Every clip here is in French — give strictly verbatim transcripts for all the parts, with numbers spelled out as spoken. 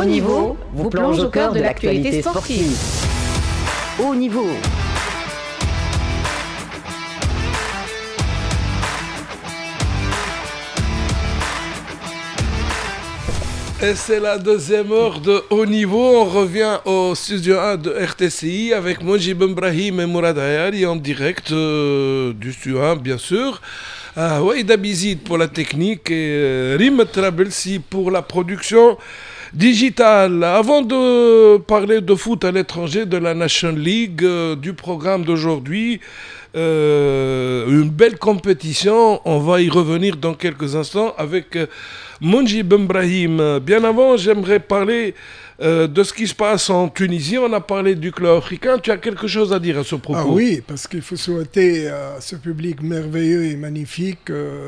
Haut Niveau vous plonge au cœur de l'actualité sportive. Haut Niveau. Et c'est la deuxième heure de Haut Niveau. On revient au studio un de R T C I avec Mojib Ibrahim et Mourad Hayari en direct euh, du studio un, bien sûr. Euh, Waïda Bizid pour la technique et euh, Rim Trabelsi pour la production digitale. Avant de parler de foot à l'étranger, de la Nation League, euh, du programme d'aujourd'hui, euh, une belle compétition. On va y revenir dans quelques instants avec euh, Mojib Ibrahim. Bien avant, j'aimerais parler euh, de ce qui se passe en Tunisie. On a parlé du club africain. Tu as quelque chose à dire à ce propos? Ah oui, parce qu'il faut souhaiter à ce public merveilleux et magnifique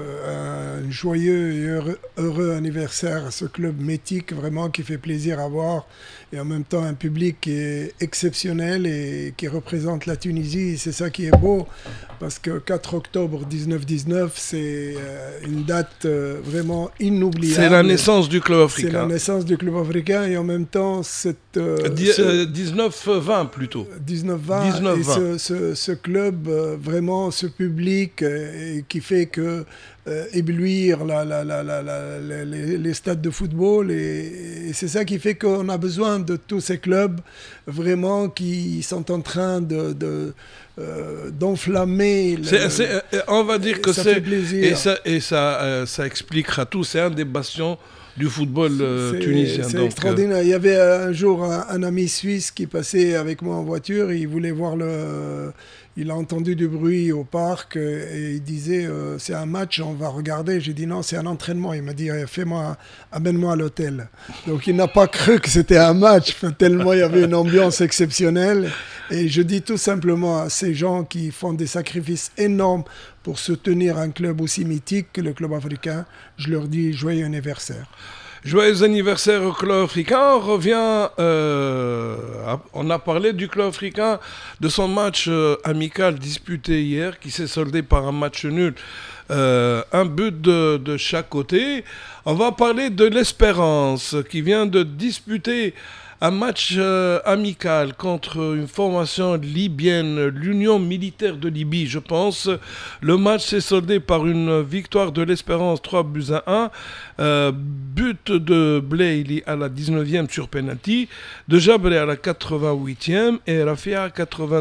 euh, un joyeux et heureux, heureux anniversaire à ce club mythique, vraiment, qui fait plaisir à voir. Et en même temps, un public qui est exceptionnel et qui représente la Tunisie. C'est ça qui est beau, parce que quatre octobre dix-neuf dix-neuf, c'est euh, une date euh, vraiment inoubliable. C'est la naissance du club africain. C'est la naissance du club africain et en même temps, cette... Euh, Di- ce... euh, dix-neuf vingt plutôt. dix-neuf vingt. dix-neuf vingt. Et ce, ce, ce club, euh, vraiment, ce public euh, qui fait que euh, éblouir la, la, la, la, la, les, les stades de football. Et, et c'est ça qui fait qu'on a besoin de tous ces clubs, vraiment, qui sont en train de... de Euh, d'enflammer. Le, c'est, c'est, euh, on va dire que ça c'est fait plaisir. et ça et ça euh, ça expliquera tout. C'est un des bastions du football euh, c'est, tunisien. C'est donc, extraordinaire. Euh... Il y avait un jour un, un ami suisse qui passait avec moi en voiture. Il voulait voir le. Il a entendu du bruit au parc et il disait euh, c'est un match, on va regarder. J'ai dit non, c'est un entraînement. Il m'a dit fais-moi, amène-moi à l'hôtel. Donc il n'a pas cru que c'était un match, tellement il y avait une ambiance exceptionnelle. Et je dis tout simplement à ces gens qui font des sacrifices énormes pour soutenir un club aussi mythique que le club africain, je leur dis joyeux anniversaire. Joyeux anniversaire au club africain. On revient, euh, à, on a parlé du club africain, de son match euh, amical disputé hier, qui s'est soldé par un match nul, euh, un but de, de chaque côté. On va parler de l'Espérance, qui vient de disputer un match euh, amical contre une formation libyenne, l'Union militaire de Libye, je pense. Le match s'est soldé par une victoire de l'Espérance, trois buts à un. Euh, but de Blaili à la dix-neuvième sur penalty, de Jabré à la quatre-vingt-huitième et Rafia à la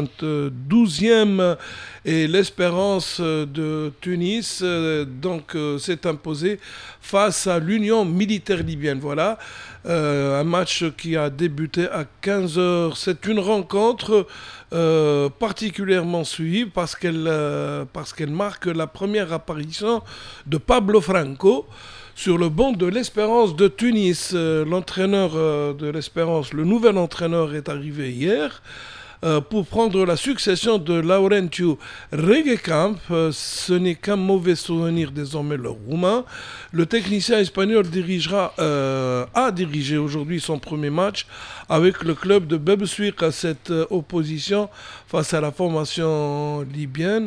quatre-vingt-douzième. Et l'Espérance de Tunis euh, donc euh, s'est imposée face à l'Union militaire libyenne. Voilà. Euh, un match qui a débuté à quinze heures. C'est une rencontre euh, particulièrement suivie parce qu'elle, euh, parce qu'elle marque la première apparition de Pablo Franco sur le banc de l'Espérance de Tunis. Euh, l'entraîneur euh, de l'Espérance, le nouvel entraîneur, est arrivé hier euh, pour prendre la succession de Laurentio Regekamp. Euh, ce n'est qu'un mauvais souvenir désormais, le Roumain. Le technicien espagnol dirigera, euh, a dirigé aujourd'hui son premier match avec le club de Bebsuik à cette euh, opposition face à la formation libyenne.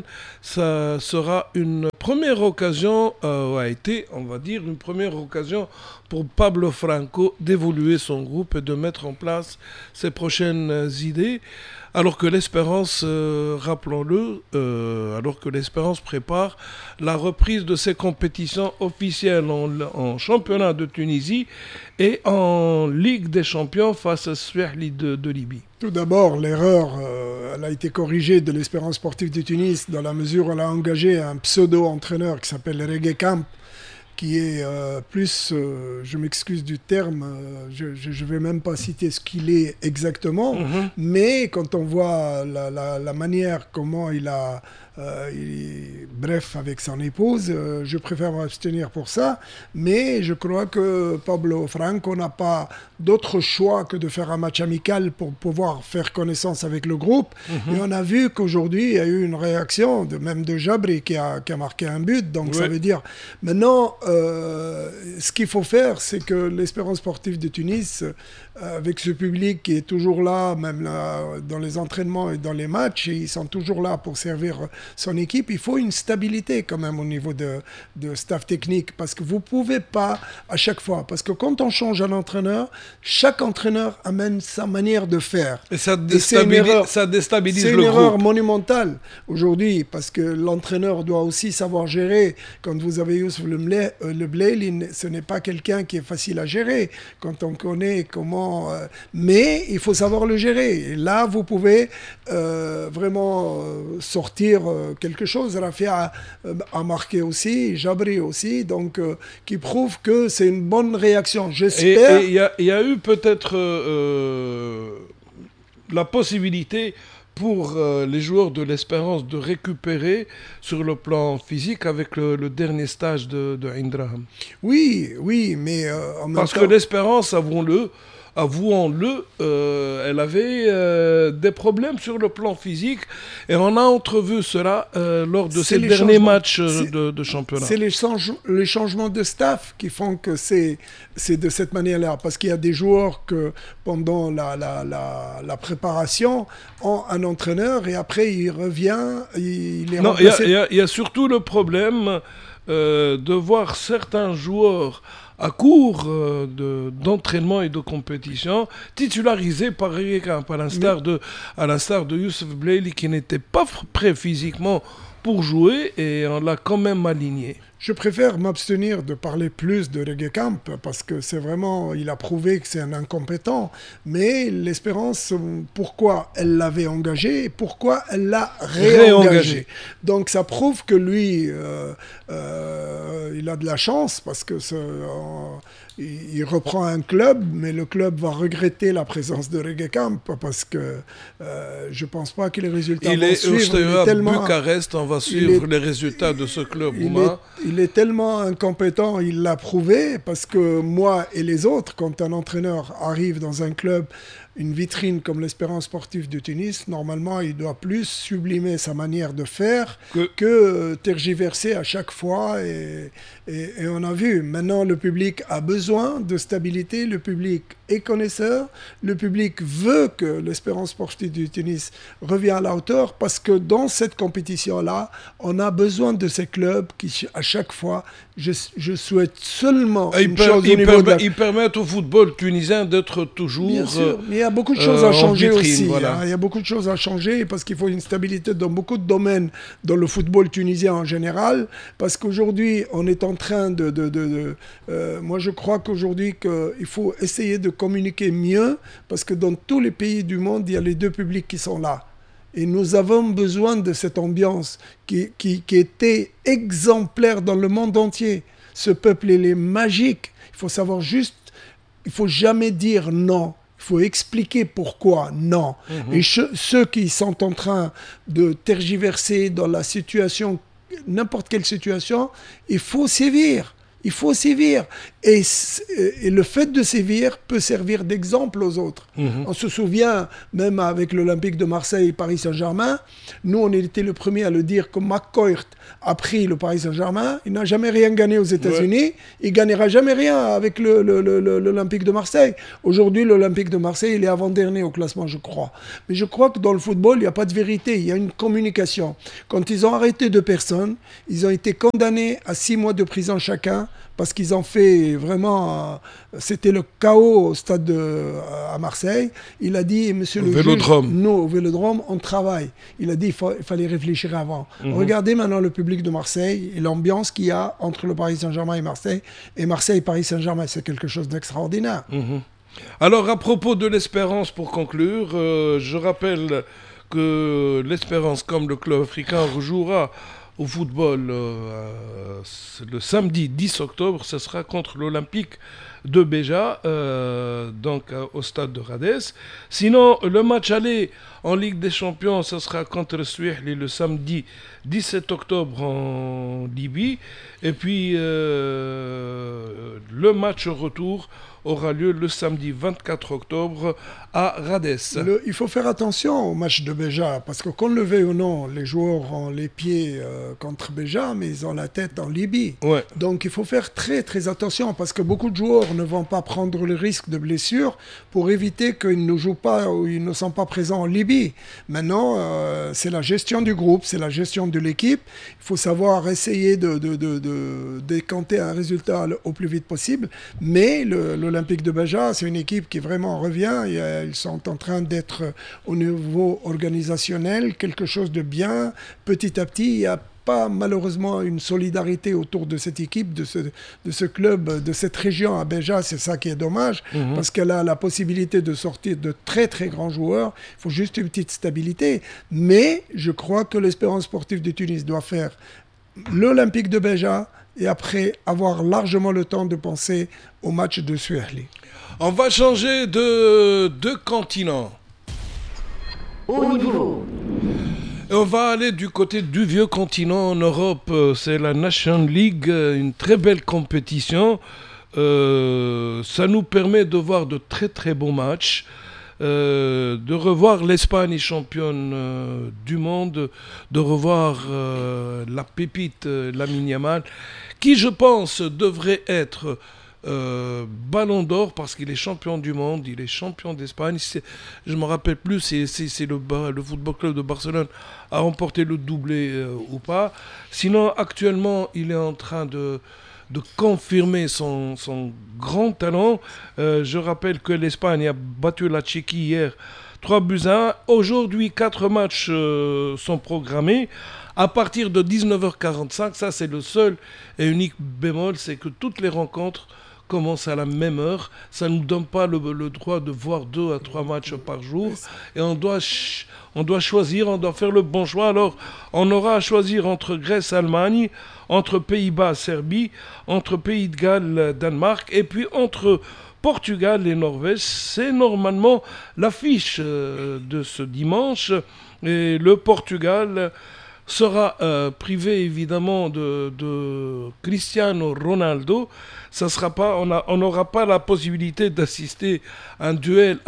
Ça sera une première occasion, euh, a été, on va dire, une première occasion pour Pablo Franco d'évoluer son groupe et de mettre en place ses prochaines idées. Alors que l'Espérance, euh, rappelons-le, euh, alors que l'Espérance prépare la reprise de ses compétitions officielles en, en championnat de Tunisie et en Ligue des Champions face à Swahili de, de Libye. Tout d'abord, l'erreur, euh, elle a été corrigée de l'Espérance sportive de Tunis dans la mesure où elle a engagé un pseudo-entraîneur qui s'appelle Regekamp, qui est euh, plus, euh, je m'excuse du terme, euh, je ne vais même pas citer ce qu'il est exactement, mm-hmm. mais quand on voit la, la, la manière comment il a, euh, il, bref, avec son épouse, euh, je préfère m'abstenir pour ça, mais je crois que Pablo Franco n'a pas d'autre choix que de faire un match amical pour pouvoir faire connaissance avec le groupe, mm-hmm. et on a vu qu'aujourd'hui, il y a eu une réaction, de, même de Jabri qui a, qui a marqué un but, donc oui. Ça veut dire, maintenant, Euh, ce qu'il faut faire, c'est que l'Espérance sportive de Tunis, euh, avec ce public qui est toujours là, même là, dans les entraînements et dans les matchs, ils sont toujours là pour servir son équipe, il faut une stabilité quand même au niveau de, de staff technique, parce que vous ne pouvez pas à chaque fois, parce que quand on change un entraîneur, chaque entraîneur amène sa manière de faire. Et ça déstabilise, Et erreur, ça déstabilise le groupe. C'est une erreur monumentale aujourd'hui, parce que l'entraîneur doit aussi savoir gérer. Quand vous avez Youssef Le Blay, ce n'est pas quelqu'un qui est facile à gérer, quand on connaît comment... Euh, mais il faut savoir le gérer. Et là, vous pouvez euh, vraiment euh, sortir euh, quelque chose. Rafia a, a marqué aussi, Jabri aussi, donc euh, qui prouve que c'est une bonne réaction. J'espère... Et il y, y a eu peut-être euh, la possibilité pour euh, les joueurs de l'Espérance de récupérer sur le plan physique avec le, le dernier stage de, de Indraham. Oui, oui, mais euh, en même Parce temps... que l'Espérance, avouons-le, avouons-le, euh, elle avait euh, des problèmes sur le plan physique et on a entrevu cela euh, lors de ces derniers matchs de, de championnat. C'est les, change, les changements de staff qui font que c'est, c'est de cette manière-là. Parce qu'il y a des joueurs que pendant la, la, la, la préparation ont un entraîneur et après il revient, il est non, remplacé. Il y, y, y a surtout le problème euh, de voir certains joueurs à court euh, de, d'entraînement et de compétition, titularisé par Rijeka, à l'instar de, à l'instar de Youssef Blaili, qui n'était pas prêt physiquement pour jouer, et on l'a quand même aligné. Je préfère m'abstenir de parler plus de Regekamp parce que c'est vraiment, il a prouvé que c'est un incompétent. Mais l'Espérance, pourquoi elle l'avait engagé et pourquoi elle l'a réengagé. réengagé. Donc ça prouve que lui, euh, euh, il a de la chance parce que ce, euh, il reprend un club, mais le club va regretter la présence de Regekamp parce que euh, je ne pense pas que les résultats il vont est suivre. Il est tellement Bucarest, on va suivre est, les résultats de ce club. Il est, il est tellement incompétent, il l'a prouvé, parce que moi et les autres, quand un entraîneur arrive dans un club, une vitrine comme l'Espérance sportive de Tunis, normalement, il doit plus sublimer sa manière de faire que, que tergiverser à chaque fois. Et, et, et on a vu, maintenant, le public a besoin de stabilité, le public est connaisseur, le public veut que l'Espérance sportive de Tunis revienne à la hauteur, parce que dans cette compétition-là, on a besoin de ces clubs qui, à chaque fois, je, je souhaite seulement et une per, chose au niveau permet, de la... Ils permettent au football tunisien d'être toujours... Bien sûr, mais il y a beaucoup de choses euh, à changer vitrine, aussi. Voilà. Hein. Il y a beaucoup de choses à changer parce qu'il faut une stabilité dans beaucoup de domaines dans le football tunisien en général. Parce qu'aujourd'hui, on est en train de... de, de, de euh, moi, je crois qu'aujourd'hui, qu'il faut essayer de communiquer mieux parce que dans tous les pays du monde, il y a les deux publics qui sont là. Et nous avons besoin de cette ambiance qui, qui, qui était exemplaire dans le monde entier. Ce peuple, il est magique. Il faut savoir juste... Il ne faut jamais dire non. Il faut expliquer pourquoi non. Mmh. Et che, ceux qui sont en train de tergiverser dans la situation, n'importe quelle situation, il faut sévir. Il faut sévir. Et, et le fait de sévir peut servir d'exemple aux autres. Mmh. On se souvient, même avec l'Olympique de Marseille et Paris Saint-Germain, nous, on était le premier à le dire que McCourt a pris le Paris Saint-Germain. Il n'a jamais rien gagné aux États-Unis. Ouais. Il ne gagnera jamais rien avec le, le, le, le, l'Olympique de Marseille. Aujourd'hui, l'Olympique de Marseille, il est avant-dernier au classement, je crois. Mais je crois que dans le football, il n'y a pas de vérité. Il y a une communication. Quand ils ont arrêté deux personnes, ils ont été condamnés à six mois de prison chacun parce qu'ils ont fait vraiment... Euh, c'était le chaos au stade de, euh, à Marseille. Il a dit, monsieur le Vélodrome. juge, nous, au Vélodrome, on travaille. Il a dit, il, faut, il fallait réfléchir avant. Mm-hmm. Regardez maintenant le public de Marseille et l'ambiance qu'il y a entre le Paris Saint-Germain et Marseille. Et Marseille et Paris Saint-Germain, c'est quelque chose d'extraordinaire. Mm-hmm. Alors, à propos de l'Espérance, pour conclure, euh, je rappelle que l'Espérance, comme le club africain, rejouera au football euh, le samedi dix octobre. Ce sera contre l'Olympique de Béja, euh, donc euh, au stade de Radès. Sinon, le match aller en Ligue des Champions, ce sera contre Souihli le samedi dix-sept octobre en Libye. Et puis, euh, le match retour aura lieu le samedi vingt-quatre octobre à Radès. Le, il faut faire attention au match de Béja, parce que qu'on le veuille ou non, les joueurs ont les pieds euh, contre Béja, mais ils ont la tête en Libye. Ouais. Donc il faut faire très très attention, parce que beaucoup de joueurs ne vont pas prendre le risque de blessure pour éviter qu'ils ne jouent pas ou ils ne sont pas présents en Libye. Maintenant, euh, c'est la gestion du groupe, c'est la gestion de l'équipe. Il faut savoir essayer de, de, de, de décanter un résultat au plus vite possible. Mais le, l'Olympique de Béja, c'est une équipe qui vraiment revient. Et, euh, ils sont en train d'être au niveau organisationnel quelque chose de bien. Petit à petit, il y a pas malheureusement une solidarité autour de cette équipe, de ce, de ce club, de cette région à Béja. C'est ça qui est dommage, mmh. parce qu'elle a la possibilité de sortir de très très grands joueurs. Il faut juste une petite stabilité. Mais je crois que l'Espérance sportive de Tunis doit faire l'Olympique de Béja et après avoir largement le temps de penser au match de Suerli. On va changer de, de continent. Haut niveau. Et on va aller du côté du vieux continent en Europe. C'est la National League, une très belle compétition. Euh, ça nous permet de voir de très très bons matchs, euh, de revoir l'Espagne championne euh, du monde, de revoir euh, la pépite euh, Lamine Yamal, qui je pense devrait être Euh, Ballon d'Or parce qu'il est champion du monde, il est champion d'Espagne. C'est, je ne me rappelle plus si c'est, c'est le, le Football Club de Barcelone a remporté le doublé euh, ou pas. Sinon, actuellement, il est en train de, de confirmer son, son grand talent. Euh, je rappelle que l'Espagne a battu la Tchéquie hier trois buts à un. Aujourd'hui, quatre matchs euh, sont programmés. À partir de dix-neuf heures quarante-cinq, ça c'est le seul et unique bémol, c'est que toutes les rencontres commence à la même heure. Ça ne nous donne pas le, le droit de voir deux à trois matchs par jour. Et on doit, ch- on doit choisir, on doit faire le bon choix. Alors, on aura à choisir entre Grèce, Allemagne, entre Pays-Bas, Serbie, entre Pays de Galles, Danemark, et puis entre Portugal et Norvège. C'est normalement l'affiche euh, de ce dimanche. Et le Portugal sera euh, privé évidemment de, de Cristiano Ronaldo. Ça sera pas, on n'aura pas la possibilité d'assister à un duel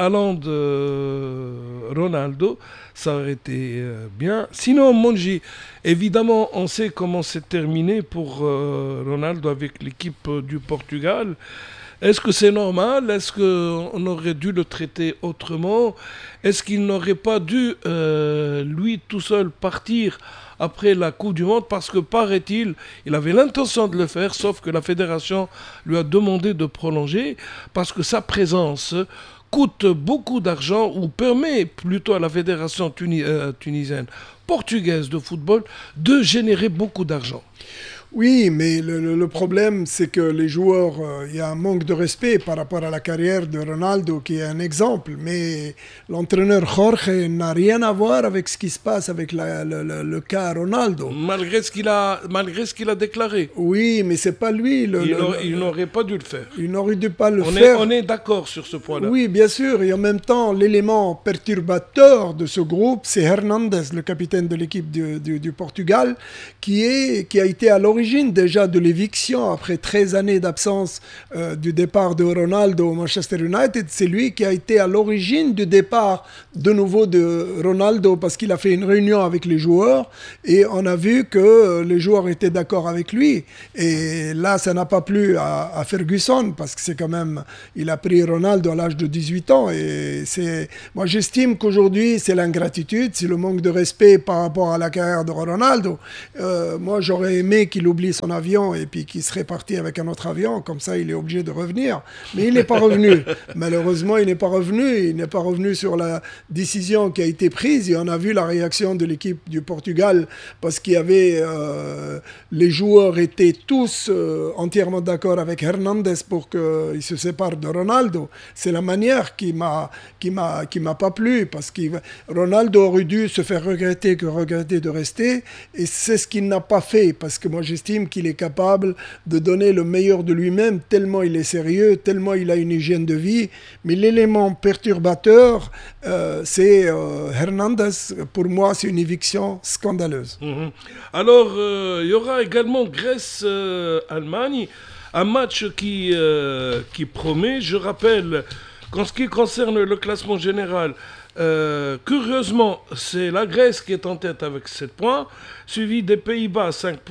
Haaland-Ronaldo. Ça aurait été euh, bien. Sinon, Monji, évidemment, on sait comment c'est terminé pour euh, Ronaldo avec l'équipe euh, du Portugal. Est-ce que c'est normal? Est-ce qu'on aurait dû le traiter autrement? Est-ce qu'il n'aurait pas dû, euh, lui tout seul, partir après la Coupe du Monde? Parce que, paraît-il, il avait l'intention de le faire, sauf que la fédération lui a demandé de prolonger, parce que sa présence coûte beaucoup d'argent, ou permet plutôt à la fédération tuni- euh, tunisienne, portugaise de football, de générer beaucoup d'argent. Oui, mais le, le, le problème, c'est que les joueurs, il euh, y a un manque de respect par rapport à la carrière de Ronaldo, qui est un exemple. Mais l'entraîneur Jorge n'a rien à voir avec ce qui se passe avec la, le, le, le cas Ronaldo. Malgré ce qu'il a, malgré ce qu'il a déclaré. Oui, mais c'est pas lui. Le, il, le, aurait, il n'aurait pas dû le faire. Il n'aurait dû pas le on faire. Est, on est d'accord sur ce point-là. Oui, bien sûr. Et en même temps, l'élément perturbateur de ce groupe, c'est Hernandez, le capitaine de l'équipe du, du, du Portugal, qui, est, qui a été à l'origine déjà de l'éviction après treize années d'absence euh, du départ de Ronaldo au Manchester United. C'est lui qui a été à l'origine du départ de nouveau de Ronaldo, parce qu'il a fait une réunion avec les joueurs et on a vu que euh, les joueurs étaient d'accord avec lui. Et là, ça n'a pas plu à, à Ferguson, parce que c'est quand même, il a pris Ronaldo à l'âge de dix-huit ans. Et c'est, moi, j'estime qu'aujourd'hui, c'est l'ingratitude, c'est le manque de respect par rapport à la carrière de Ronaldo. Euh, moi, j'aurais aimé qu'il oublie son avion et puis qu'il serait parti avec un autre avion, comme ça il est obligé de revenir. Mais il n'est pas revenu. Malheureusement, il n'est pas revenu. Il n'est pas revenu sur la décision qui a été prise. Et on a vu la réaction de l'équipe du Portugal, parce qu'il y avait... Euh, les joueurs étaient tous euh, entièrement d'accord avec Hernandez pour qu'il se sépare de Ronaldo. C'est la manière qui m'a, qui m'a, qui m'a pas plu, parce que Ronaldo aurait dû se faire regretter que regretter de rester. Et c'est ce qu'il n'a pas fait, parce que moi j'estime qu'il est capable de donner le meilleur de lui-même, tellement il est sérieux, tellement il a une hygiène de vie. Mais l'élément perturbateur, euh, c'est euh, Hernandez. Pour moi, c'est une éviction scandaleuse. Mmh. Alors, il euh, y aura également Grèce-Allemagne, euh, un match qui, euh, qui promet. Je rappelle qu'en ce qui concerne le classement général, Euh, curieusement, c'est la Grèce qui est en tête avec sept points, suivi des Pays-Bas cinq points,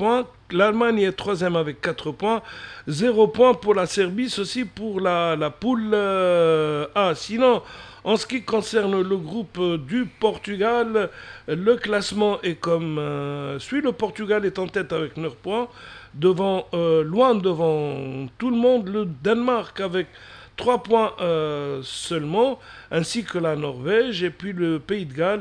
l'Allemagne est troisième avec quatre points. zéro point pour la Serbie, ceci pour la, la poule euh, A. Sinon, en ce qui concerne le groupe du Portugal, le classement est comme euh, suit. Le Portugal est en tête avec neuf points, devant, euh, loin devant tout le monde, le Danemark avec trois points euh, seulement, ainsi que la Norvège et puis le Pays de Galles.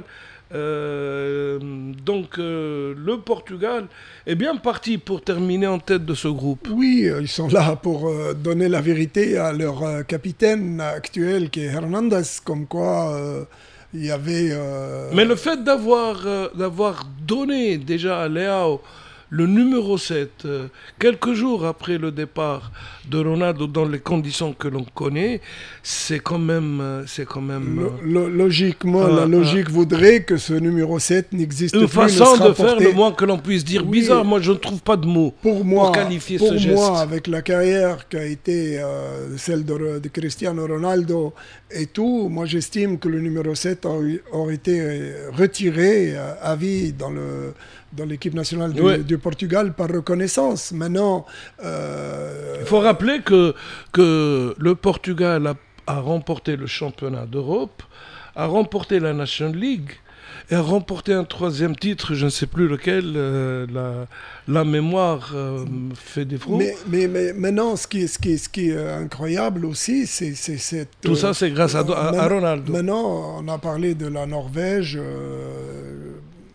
Euh, donc euh, le Portugal est bien parti pour terminer en tête de ce groupe. Oui, ils sont là pour euh, donner la vérité à leur euh, capitaine actuel qui est Hernandez, comme quoi euh, il y avait... Euh... Mais le fait d'avoir, euh, d'avoir donné déjà à Leao le numéro sept, euh, quelques jours après le départ de Ronaldo dans les conditions que l'on connaît, c'est quand même... Euh, c'est quand même euh, le, le, logiquement, euh, la logique euh, voudrait que ce numéro sept n'existe plus. Une façon de faire le moins que l'on puisse dire. Oui, bizarre, moi je ne trouve pas de mots pour, moi, pour qualifier pour ce geste. Pour moi, avec la carrière qui a été euh, celle de, de Cristiano Ronaldo et tout, moi j'estime que le numéro sept aurait, aurait été retiré euh, à vie dans le... dans l'équipe nationale du, ouais. du Portugal par reconnaissance. Maintenant... Euh... Il faut rappeler que, que le Portugal a, a remporté le championnat d'Europe, a remporté la National League et a remporté un troisième titre, je ne sais plus lequel, euh, la, la mémoire euh, fait défaut. Mais, mais, mais maintenant, ce qui, ce, qui, ce qui est incroyable aussi, c'est... c'est, c'est Tout euh, ça, c'est grâce à, à, à Ronaldo. Maintenant, on a parlé de la Norvège... Euh,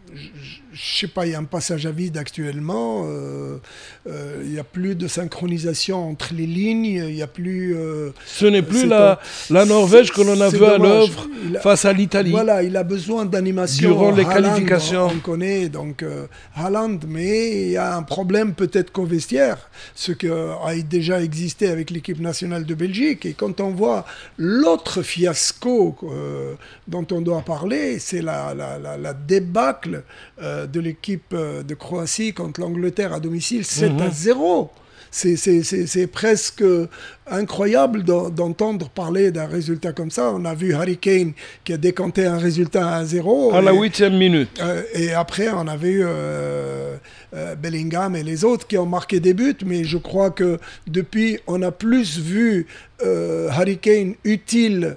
je sais pas, il y a un passage à vide actuellement, euh, euh, il n'y a plus de synchronisation entre les lignes, il n'y a plus... Euh, Ce n'est plus la, un, la Norvège que l'on a vue à l'œuvre face à l'Italie. Voilà, il a besoin d'animation. Durant les Haaland, qualifications. On, on connaît donc euh, Haaland, mais il y a un problème peut-être qu'au vestiaire, ce qui a déjà existé avec l'équipe nationale de Belgique. Et quand on voit l'autre fiasco euh, dont on doit parler, c'est la, la, la, la débâcle euh, de l'équipe de Croatie contre l'Angleterre à domicile, sept à zéro. C'est, c'est, c'est, c'est presque incroyable d'entendre parler d'un résultat comme ça. On a vu Harry Kane qui a décanté un résultat à un zéro. À la huitième minute. Euh, et après, on a vu euh, euh, Bellingham et les autres qui ont marqué des buts. Mais je crois que depuis, on a plus vu euh, Harry Kane utile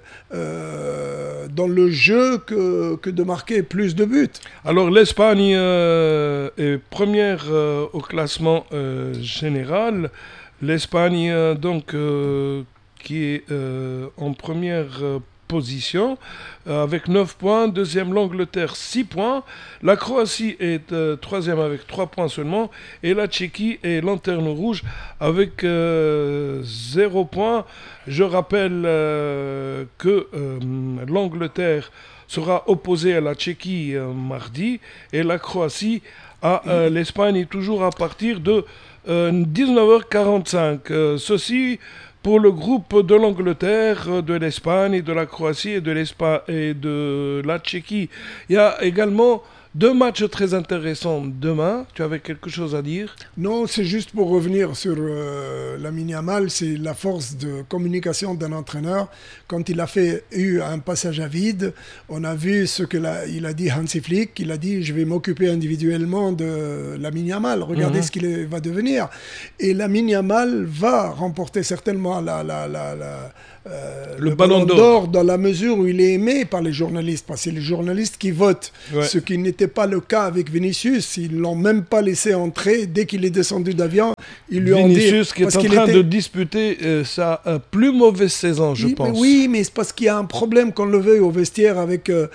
euh, dans le jeu que, que de marquer plus de buts. Alors, l'Espagne euh, est première euh, au classement euh, général. L'Espagne, euh, donc, euh, qui est euh, en première euh, position, euh, avec neuf points. Deuxième, l'Angleterre, six points. La Croatie est euh, troisième avec trois points seulement. Et la Tchéquie est lanterne rouge avec euh, zéro point. Je rappelle euh, que euh, l'Angleterre sera opposée à la Tchéquie euh, mardi. Et la Croatie à euh, l'Espagne toujours à partir de Euh, dix-neuf heures quarante-cinq. Euh, ceci pour le groupe de l'Angleterre, de l'Espagne, de la Croatie et de, l'Espa- et de la Tchéquie. Il y a également deux matchs très intéressants demain. Tu avais quelque chose à dire ? Non, c'est juste pour revenir sur euh, Lamine Yamal, c'est la force de communication d'un entraîneur. Quand il a fait eu un passage à vide, on a vu ce que la, il a dit Hansi Flick. Il a dit je vais m'occuper individuellement de Lamine Yamal. Regardez mm-hmm. ce qu'il est, va devenir. Et Lamine Yamal va remporter certainement la la la, la Euh, le, le ballon, ballon d'or. d'or dans la mesure où il est aimé par les journalistes, parce que c'est les journalistes qui votent, ouais. ce qui n'était pas le cas avec Vinicius. Ils ne l'ont même pas laissé entrer dès qu'il est descendu d'avion. Ils lui Vinicius ont dit, qui est en train était... de disputer euh, sa euh, plus mauvaise saison, je oui, pense. Mais oui, mais c'est parce qu'il y a un problème, qu'on le veuille, au vestiaire avec euh,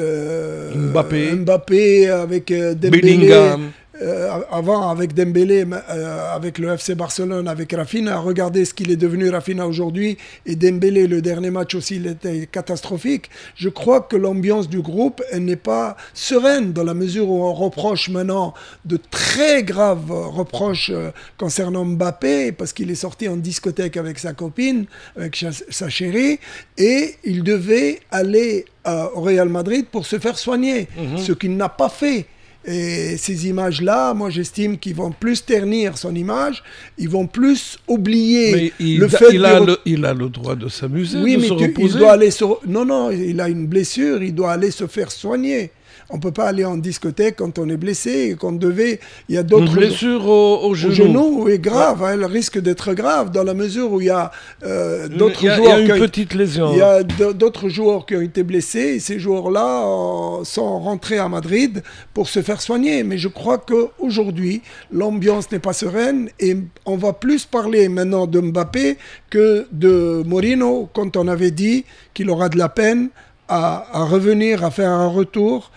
euh, Mbappé. Mbappé, avec euh, Dembélé. Bellingham. Euh, avant avec Dembélé, euh, avec le F C Barcelone, avec Rafinha. Regardez ce qu'il est devenu Rafinha aujourd'hui. Et Dembélé, le dernier match aussi, il était catastrophique. Je crois que l'ambiance du groupe, elle n'est pas sereine dans la mesure où on reproche maintenant de très graves reproches euh, concernant Mbappé, parce qu'il est sorti en discothèque avec sa copine, avec sa, sa chérie, et il devait aller euh, au Real Madrid pour se faire soigner, mmh. ce qu'il n'a pas fait. Et ces images-là, moi j'estime qu'ils vont plus ternir son image, ils vont plus oublier mais il le da, fait il de... a le, il a le droit de s'amuser, oui, de mais se tu, reposer. Il doit aller se... Non, non, il a une blessure, il doit aller se faire soigner. On ne peut pas aller en discothèque quand on est blessé, quand on devait... Il y a d'autres... Une blessure au, au genou. Au genou, oui, grave. Ouais. Elle risque d'être grave dans la mesure où il y a euh, d'autres il y a, joueurs... Il y a une qui petite lésion. Il y a d'autres joueurs qui ont été blessés et ces joueurs-là euh, sont rentrés à Madrid pour se faire soigner. Mais je crois qu'aujourd'hui, l'ambiance n'est pas sereine et on va plus parler maintenant de Mbappé que de Mourinho quand on avait dit qu'il aura de la peine à, à revenir, à faire un retour.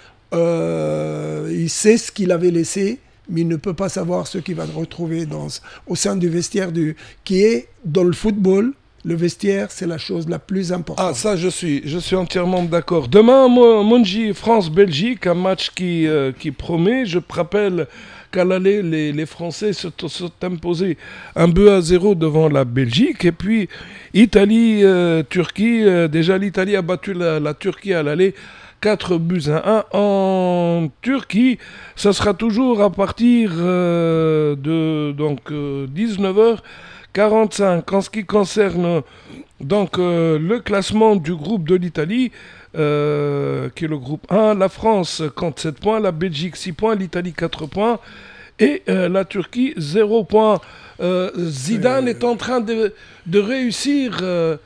Euh, il sait ce qu'il avait laissé, mais il ne peut pas savoir ce qu'il va retrouver dans, au sein du vestiaire du, qui est dans le football. Le vestiaire, c'est la chose la plus importante. Ah, ça, je suis, je suis entièrement d'accord. Demain, Monji, France-Belgique, un match qui, euh, qui promet. Je te rappelle qu'à l'aller, les, les Français se sont imposés un but à zéro devant la Belgique. Et puis, Italie-Turquie. Euh, euh, déjà, l'Italie a battu la, la Turquie à l'aller. quatre buts à un en Turquie. Ça sera toujours à partir euh, de donc, euh, dix-neuf heures quarante-cinq. En ce qui concerne donc, euh, le classement du groupe de l'Italie, euh, qui est le groupe un, la France compte sept points, la Belgique six points, l'Italie quatre points et euh, la Turquie zéro points. Euh, Zidane euh... est en train de, de réussir... Euh,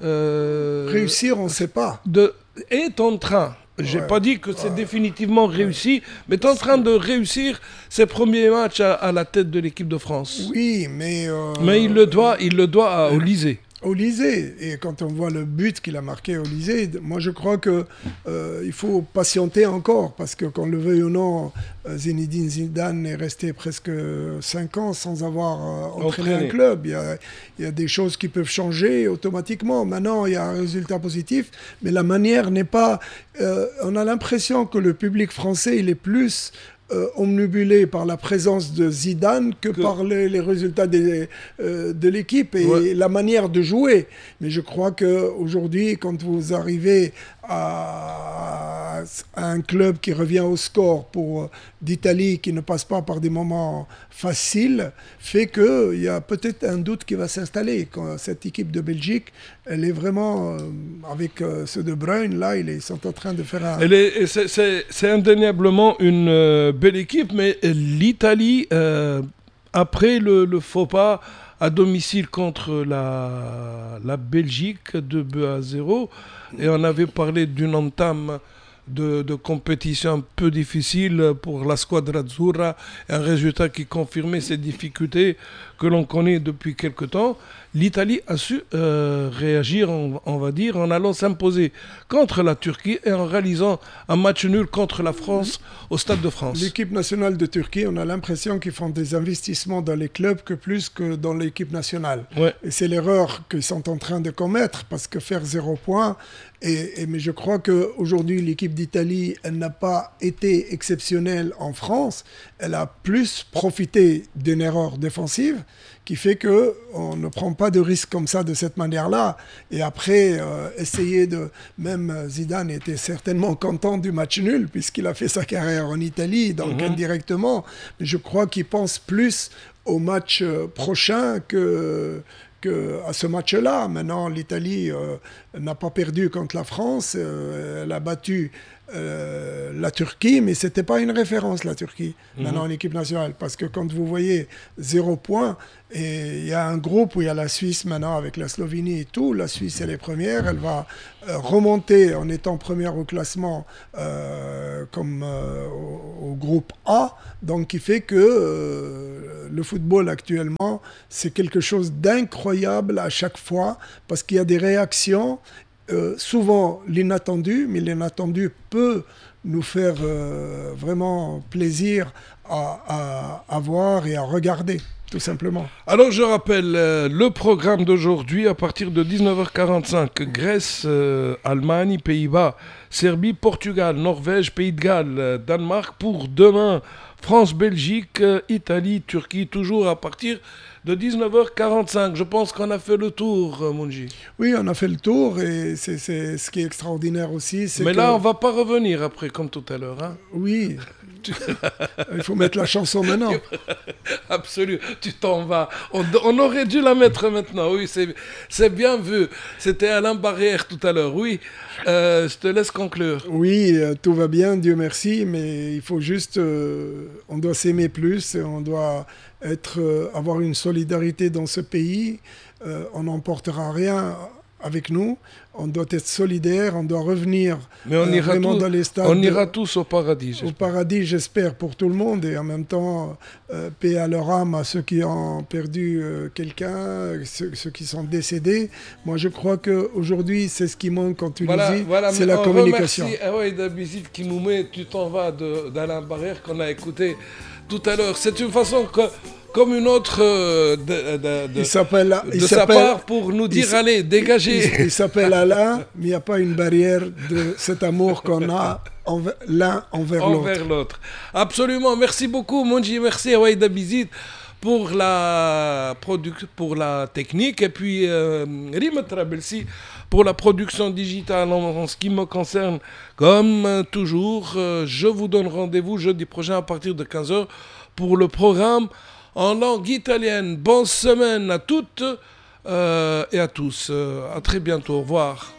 euh, réussir, on ne sait pas. De, est en train... J'ai ouais, pas dit que c'est ouais, définitivement réussi, ouais. mais tu es en train de réussir ses premiers matchs à, à la tête de l'équipe de France. Oui, mais... Euh, mais il le doit, il le doit à Olysée. Olysée, et quand on voit le but qu'il a marqué à Olysée, moi je crois qu'il euh, faut patienter encore, parce que qu'on le veuille ou non, Zinedine Zidane est resté presque cinq ans sans avoir euh, entraîné un club. Il y, a, il y a des choses qui peuvent changer automatiquement. Maintenant, il y a un résultat positif, mais la manière n'est pas... Euh, on a l'impression que le public français, il est plus... Euh, omnibulé par la présence de Zidane que, que... par les, les résultats des, euh, de l'équipe et ouais. la manière de jouer. Mais je crois qu'aujourd'hui, quand vous arrivez à, à un club qui revient au score pour d'Italie, qui ne passe pas par des moments faciles, fait qu'il y a peut-être un doute qui va s'installer. Quand cette équipe de Belgique, elle est vraiment, euh, avec euh, ceux de Bruyne, là, ils sont en train de faire un... Elle est, c'est, c'est, c'est indéniablement une euh, belle équipe, mais l'Italie, euh, après le, le faux pas à domicile contre la, la Belgique, deux buts à zéro, et on avait parlé d'une entame de, de compétition un peu difficile pour la Squadra Azzurra, un résultat qui confirmait ces difficultés que l'on connaît depuis quelque temps. L'Italie a su euh, réagir, on, on va dire, en allant s'imposer contre la Turquie et en réalisant un match nul contre la France au Stade de France. L'équipe nationale de Turquie, on a l'impression qu'ils font des investissements dans les clubs que plus que dans l'équipe nationale. Ouais. Et c'est l'erreur qu'ils sont en train de commettre, parce que faire zéro point... Et, et, mais je crois qu'aujourd'hui, l'équipe d'Italie, elle n'a pas été exceptionnelle en France. Elle a plus profité d'une erreur défensive qui fait qu'on ne prend pas de risques comme ça, de cette manière-là. Et après, euh, essayer de... Même Zidane était certainement content du match nul, puisqu'il a fait sa carrière en Italie, donc mm-hmm. indirectement. Mais je crois qu'il pense plus au match prochain que... à ce match-là. Maintenant, l'Italie euh, n'a pas perdu contre la France, euh, elle a battu euh, la Turquie, mais ce n'était pas une référence, la Turquie, mmh. maintenant en équipe nationale, parce que quand vous voyez zéro point, et il y a un groupe où il y a la Suisse maintenant avec la Slovénie et tout, la Suisse elle est première, elle va euh, remonter en étant première au classement euh, comme euh, au, au groupe A, donc qui fait que euh, le football actuellement c'est quelque chose d'incroyable à chaque fois, parce qu'il y a des réactions, euh, souvent l'inattendu, mais l'inattendu peut nous faire euh, vraiment plaisir à, à, à voir et à regarder. Tout simplement. Alors je rappelle euh, le programme d'aujourd'hui à partir de dix-neuf heures quarante-cinq. Grèce, euh, Allemagne, Pays-Bas, Serbie, Portugal, Norvège, Pays de Galles, euh, Danemark. Pour demain, France, Belgique, euh, Italie, Turquie, toujours à partir de dix-neuf heures quarante-cinq. Je pense qu'on a fait le tour, euh, Monji. Oui, on a fait le tour et c'est, c'est ce qui est extraordinaire aussi. C'est Mais que... là, on ne va pas revenir après, comme tout à l'heure. Hein. Oui. Tu... Il faut mettre la chanson maintenant. Absolument, tu t'en vas. On, on aurait dû la mettre maintenant, oui, c'est bien vu. C'était Alain Barrière tout à l'heure, oui. Euh, je te laisse conclure. Oui, euh, tout va bien, Dieu merci, mais il faut juste, euh, on doit s'aimer plus, et on doit être, euh, avoir une solidarité dans ce pays. Euh, on n'emportera rien avec nous. On doit être solidaire, on doit revenir mais on ira vraiment tout, dans les stades. On ira tous au paradis. Au paradis, j'espère, pour tout le monde. Et en même temps, euh, paix à leur âme, à ceux qui ont perdu euh, quelqu'un, ceux, ceux qui sont décédés. Moi, je crois qu'aujourd'hui, c'est ce qui manque en Tunisie, voilà, voilà, c'est la communication. Merci Awaïda Bizid Kimoumé, tu t'en vas d'Alain Barrière qu'on a écouté tout à l'heure. C'est une façon que... comme une autre euh, de, de, de, il s'appelle, de il sa part pour nous dire, il, allez, dégagez. Il, il s'appelle Alain, mais il n'y a pas une barrière de cet amour qu'on a enver, l'un envers l'autre. Envers l'autre. Absolument. Merci beaucoup, Monji. Merci à Awaïda Bizid pour la, pour la technique. Et puis, euh, Rima Trabelsi pour la production digitale. En, en ce qui me concerne, comme euh, toujours, euh, je vous donne rendez-vous jeudi prochain à partir de quinze heures pour le programme en langue italienne. Bonne semaine à toutes euh, et à tous. Euh, à très bientôt. Au revoir.